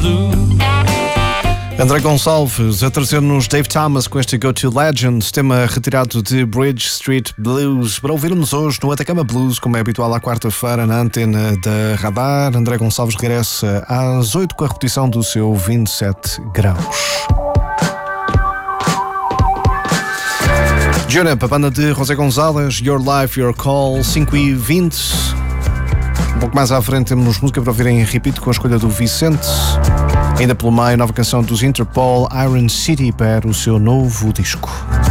André Gonçalves a trazer-nos Dave Thomas com este Go To Legend, tema retirado de Bridge Street Blues, para ouvirmos hoje no Atacama Blues, como é habitual à quarta-feira na antena da Radar. André Gonçalves regressa às 8 com a repetição do seu 27 graus. Junior, a banda de José Gonzalez, Your Life, Your Call, 5h20. Um pouco mais à frente temos música para ouvir em repeat com a escolha do Vicente. Ainda pelo meio, nova canção dos Interpol, Iron City, para o seu novo disco.